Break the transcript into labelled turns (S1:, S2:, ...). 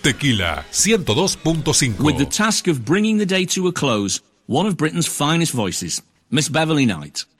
S1: Tequila 102.5.
S2: With the task of bringing the day to a close, one of Britain's finest voices, Miss Beverly Knight.